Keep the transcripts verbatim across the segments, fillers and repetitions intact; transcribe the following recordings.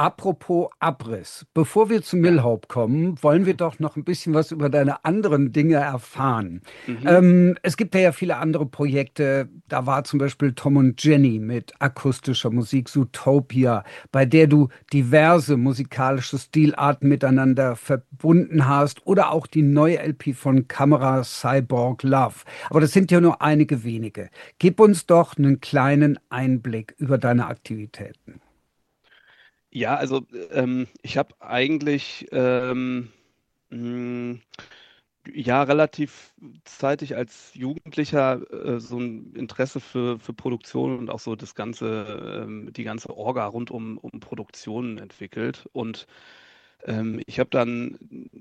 Apropos Abriss, bevor wir zu Ja. Millhope kommen, wollen wir doch noch ein bisschen was über deine anderen Dinge erfahren. Mhm. Ähm, es gibt ja viele andere Projekte. Da war zum Beispiel Tom und Jenny mit akustischer Musik, Zootopia, bei der du diverse musikalische Stilarten miteinander verbunden hast, oder auch die neue L P von Camera Cyborg Love. Aber das sind ja nur einige wenige. Gib uns doch einen kleinen Einblick über deine Aktivitäten. Ja, also ähm, ich habe eigentlich ähm, mh, ja relativ zeitig als Jugendlicher äh, so ein Interesse für, für Produktion und auch so das ganze, ähm, die ganze Orga rund um, um Produktionen entwickelt. Und ähm, ich habe dann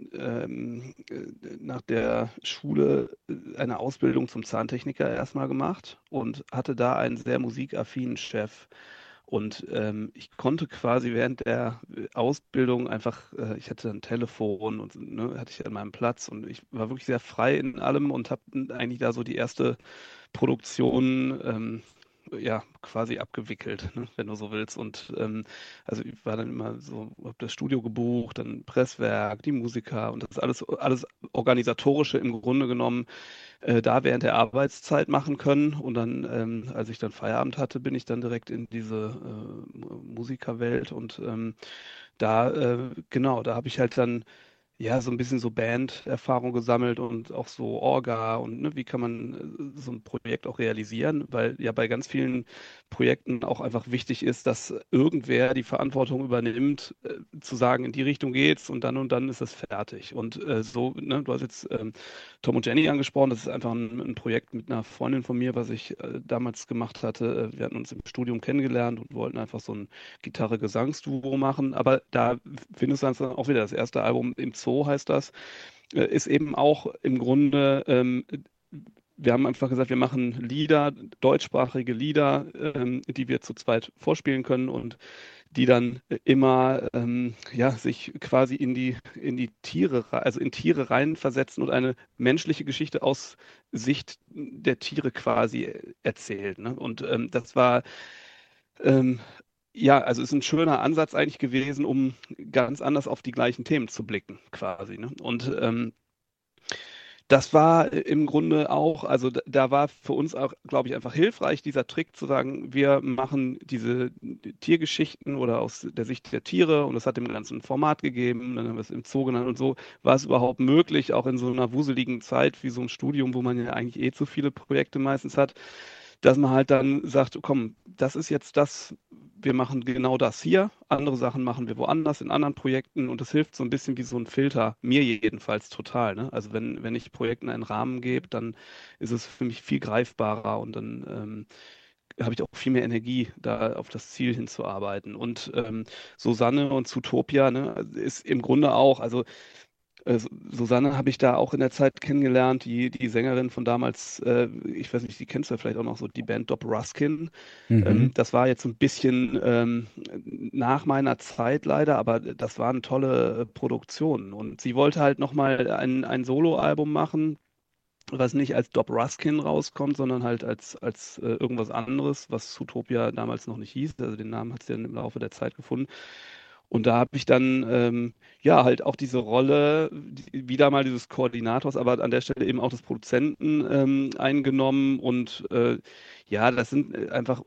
ähm, äh, nach der Schule äh, eine Ausbildung zum Zahntechniker erstmal gemacht und hatte da einen sehr musikaffinen Chef. Und ähm, ich konnte quasi während der äh, Ausbildung einfach, äh, ich hatte ein Telefon und ne, hatte ich an meinem Platz und ich war wirklich sehr frei in allem und habe eigentlich da so die erste Produktion ähm, ja quasi abgewickelt, ne, wenn du so willst. Und ähm, also ich war dann immer so, habe das Studio gebucht, dann Presswerk, die Musiker und das alles, alles organisatorische im Grunde genommen äh, da während der Arbeitszeit machen können. Und dann, ähm, als ich dann Feierabend hatte, bin ich dann direkt in diese äh, Mu- Musikerwelt und ähm, da, äh, genau, da habe ich halt dann ja, so ein bisschen so Band-Erfahrung gesammelt und auch so Orga und ne, wie kann man äh, so ein Projekt auch realisieren, weil ja bei ganz vielen Projekten auch einfach wichtig ist, dass irgendwer die Verantwortung übernimmt, äh, zu sagen, in die Richtung geht's und dann und dann ist es fertig. Und äh, so, ne, du hast jetzt ähm, Tom und Jenny angesprochen, das ist einfach ein, ein Projekt mit einer Freundin von mir, was ich äh, damals gemacht hatte. Äh, Wir hatten uns im Studium kennengelernt und wollten einfach so ein Gitarre-Gesangsduo machen, aber da findest du dann auch wieder das erste Album im Zoo heißt das, äh, ist eben auch im Grunde, ähm, wir haben einfach gesagt, wir machen Lieder, deutschsprachige Lieder, ähm, die wir zu zweit vorspielen können und die dann immer ähm, ja, sich quasi in die, in die Tiere, re- also in Tiere reinversetzen und eine menschliche Geschichte aus Sicht der Tiere quasi erzählt. Ne? Und ähm, das war ähm, ja, also ist ein schöner Ansatz eigentlich gewesen, um ganz anders auf die gleichen Themen zu blicken, quasi. Ne? Und ähm, das war im Grunde auch, also da, da war für uns auch, glaube ich, einfach hilfreich, dieser Trick zu sagen, wir machen diese Tiergeschichten oder aus der Sicht der Tiere und das hat dem Ganzen ein Format gegeben, dann haben wir es im Zoo genannt und so war es überhaupt möglich, auch in so einer wuseligen Zeit wie so ein Studium, wo man ja eigentlich eh zu viele Projekte meistens hat, dass man halt dann sagt, komm, das ist jetzt das, wir machen genau das hier, andere Sachen machen wir woanders, in anderen Projekten und das hilft so ein bisschen wie so ein Filter, mir jedenfalls total, ne? Also wenn, wenn ich Projekten einen Rahmen gebe, dann ist es für mich viel greifbarer und dann ähm, habe ich auch viel mehr Energie, da auf das Ziel hinzuarbeiten. Und ähm, Susanne und Zootopia, ne, ist im Grunde auch, also äh, Su- Susanne habe ich da auch in der Zeit kennengelernt, die, die Sängerin von damals, äh, ich weiß nicht, die kennst du ja vielleicht auch noch so, die Band Dob Ruskin. Ähm, Mhm. das war jetzt so ein bisschen ähm, nach meiner Zeit leider, aber das waren tolle äh, Produktionen. Und sie wollte halt nochmal ein, ein Soloalbum machen, was nicht als Dob Ruskin rauskommt, sondern halt als, als äh, irgendwas anderes, was Zootopia damals noch nicht hieß. Also den Namen hat sie dann im Laufe der Zeit gefunden. Und da habe ich dann ähm, ja halt auch diese Rolle, die- wieder mal dieses Koordinators, aber an der Stelle eben auch des Produzenten ähm, eingenommen. Und äh, ja, das sind äh, einfach